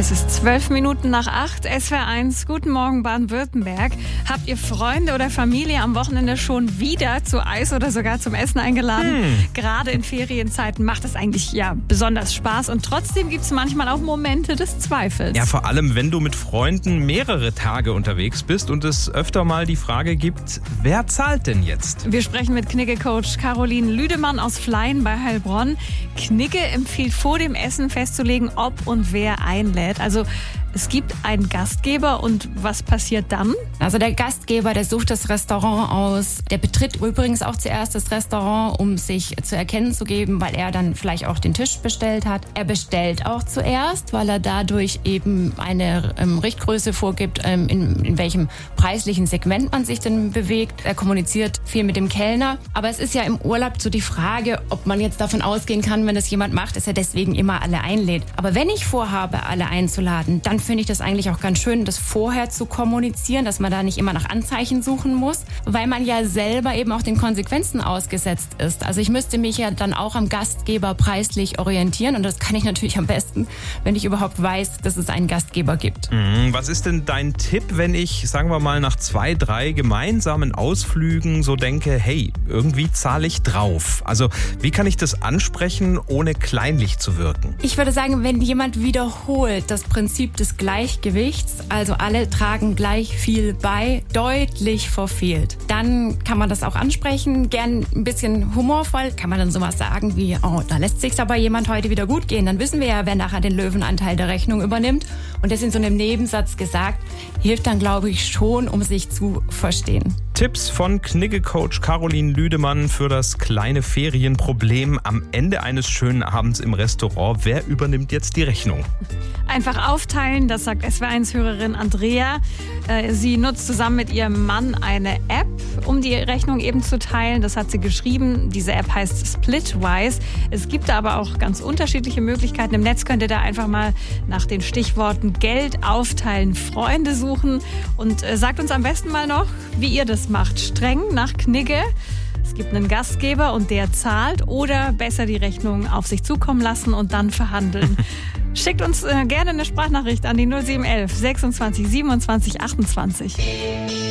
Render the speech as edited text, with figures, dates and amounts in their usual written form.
Es ist 8:12. SWR1, guten Morgen Baden-Württemberg. Habt ihr Freunde oder Familie am Wochenende schon wieder zu Eis oder sogar zum Essen eingeladen? Gerade in Ferienzeiten macht es eigentlich besonders Spaß und trotzdem gibt es manchmal auch Momente des Zweifels. Ja, vor allem, wenn du mit Freunden mehrere Tage unterwegs bist und es öfter mal die Frage gibt, wer zahlt denn jetzt? Wir sprechen mit Knigge-Coach Caroline Lüdemann aus Fleien bei Heilbronn. Knigge empfiehlt vor dem Essen festzulegen, ob und wer einlädt. Also es gibt einen Gastgeber und was passiert dann? Also der Gastgeber, der sucht das Restaurant aus. Der betritt übrigens auch zuerst das Restaurant, um sich zu erkennen zu geben, weil er dann vielleicht auch den Tisch bestellt hat. Er bestellt auch zuerst, weil er dadurch eben eine Richtgröße vorgibt, in welchem preislichen Segment man sich denn bewegt. Er kommuniziert viel mit dem Kellner. Aber es ist ja im Urlaub so die Frage, ob man jetzt davon ausgehen kann, wenn das jemand macht, dass er deswegen immer alle einlädt. Aber wenn ich vorhabe, alle einzuladen, dann finde ich das eigentlich auch ganz schön, das vorher zu kommunizieren, dass man da nicht immer nach Anzeichen suchen muss, weil man ja selber eben auch den Konsequenzen ausgesetzt ist. Also ich müsste mich ja dann auch am Gastgeber preislich orientieren und das kann ich natürlich am besten, wenn ich überhaupt weiß, dass es einen Gastgeber gibt. Was ist denn dein Tipp, wenn ich, sagen wir mal, nach 2, 3 gemeinsamen Ausflügen so denke, hey, irgendwie zahle ich drauf? Also wie kann ich das ansprechen, ohne kleinlich zu wirken? Ich würde sagen, wenn jemand wiederholt das Prinzip des Gleichgewichts, also alle tragen gleich viel bei, deutlich verfehlt, dann kann man das auch ansprechen, gern ein bisschen humorvoll, kann man dann sowas sagen wie, oh, da lässt sich's aber jemand heute wieder gut gehen, dann wissen wir ja, wer nachher den Löwenanteil der Rechnung übernimmt und das in so einem Nebensatz gesagt, hilft dann, glaube ich, schon, um sich zu verstehen. Tipps von Knigge-Coach Caroline Lüdemann für das kleine Ferienproblem am Ende eines schönen Abends im Restaurant. Wer übernimmt jetzt die Rechnung? Einfach aufteilen, das sagt SWR1-Hörerin Andrea. Sie nutzt zusammen mit ihrem Mann eine App, um die Rechnung eben zu teilen. Das hat sie geschrieben. Diese App heißt Splitwise. Es gibt da aber auch ganz unterschiedliche Möglichkeiten. Im Netz könnt ihr da einfach mal nach den Stichworten Geld aufteilen, Freunde suchen und sagt uns am besten mal noch, wie ihr das macht. Streng nach Knigge. Es gibt einen Gastgeber und der zahlt oder besser die Rechnung auf sich zukommen lassen und dann verhandeln. Schickt uns gerne eine Sprachnachricht an die 0711 26 27 28.